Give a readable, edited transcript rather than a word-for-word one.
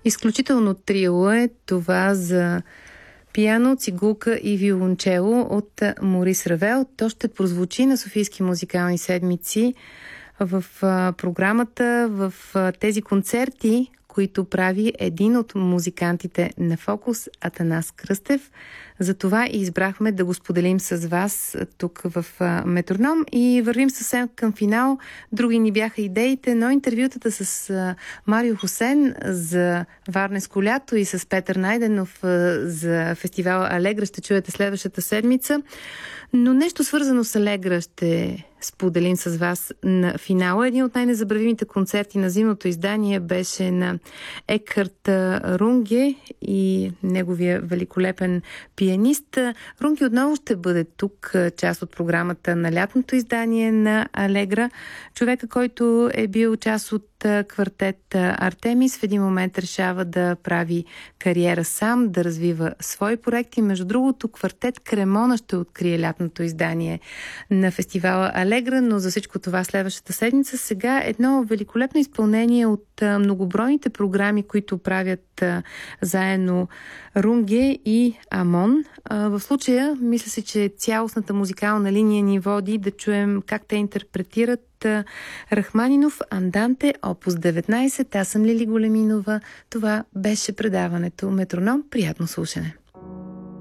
Изключително трио е това за пиано, цигулка и виолончело от Морис Равел. То ще прозвучи на Софийски музикални седмици в програмата, в тези концерти, които прави един от музикантите на Фокус, Атанас Кръстев. Затова и избрахме да го споделим с вас тук в Метроном и вървим съвсем към финал. Други ни бяха идеите, но интервютата с Марио Хосен за Варненско лято и с Петър Найденов за фестивала Алегра ще чуете следващата седмица. Но нещо свързано с Алегра ще споделим с вас на финала. Един от най-незабравимите концерти на зимното издание беше на Екхарт Рунге и неговия великолепен пианист. Рунге отново ще бъде тук, част от програмата на лятното издание на Алегра. Човека, който е бил част от квартет Артемис, в един момент решава да прави кариера сам, да развива свои проекти. Между другото, квартет Кремона ще открие лятното издание на фестивала Алегра, но за всичко това следващата седмица. Сега едно великолепно изпълнение от многобройните програми, които правят заедно Рунге и Амон. В случая, мисля си, че цялостната музикална линия ни води да чуем как те интерпретират Рахманинов Анданте, опус 19. Аз съм Лили Големинова. Това беше предаването Метроном. Приятно слушане!